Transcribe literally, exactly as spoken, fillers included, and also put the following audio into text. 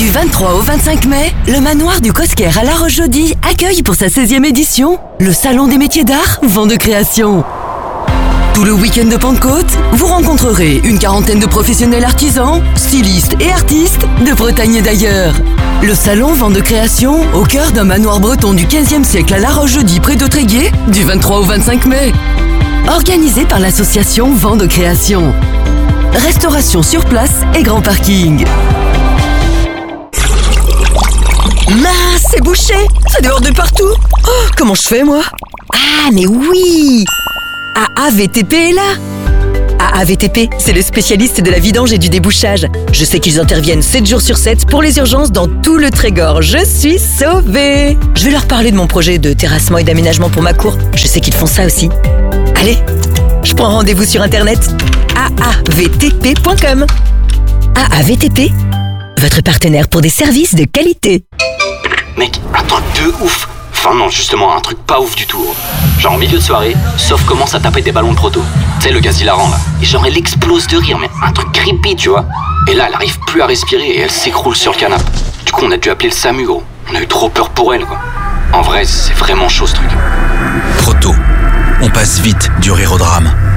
Du vingt-trois au vingt-cinq mai, le manoir du Cosquer à La Roche-Jaudy accueille pour sa seizième édition le Salon des métiers d'art Vent de Création. Tout le week-end de Pentecôte, vous rencontrerez une quarantaine de professionnels artisans, stylistes et artistes de Bretagne et d'ailleurs. Le salon Vent de Création, au cœur d'un manoir breton du quinzième siècle à La Roche-Jaudy près de Tréguier, du vingt-trois au vingt-cinq mai. Organisé par l'association Vent de Création. Restauration sur place et grand parking. Mince, c'est bouché! Ça déborde de partout! Oh, comment je fais, moi? Ah, mais oui! A A V T P est là! A A V T P, c'est le spécialiste de la vidange et du débouchage. Je sais qu'ils interviennent sept jours sur sept pour les urgences dans tout le Trégor. Je suis sauvée! Je vais leur parler de mon projet de terrassement et d'aménagement pour ma cour. Je sais qu'ils font ça aussi. Allez, je prends rendez-vous sur Internet. A A V T P point com. A A V T P, votre partenaire pour des services de qualité. Mec, un truc de ouf. Enfin non, justement, un truc pas ouf du tout. Genre en milieu de soirée, Sauf commence à taper des ballons de proto. Tu sais, le gaz hilarant là. Et genre elle explose de rire, mais un truc creepy, tu vois. Et là, elle arrive plus à respirer et elle s'écroule sur le canapé. Du coup, on a dû appeler le SAMU, gros. On a eu trop peur pour elle, quoi. En vrai, c'est vraiment chaud ce truc. Proto. On passe vite du rire au drame.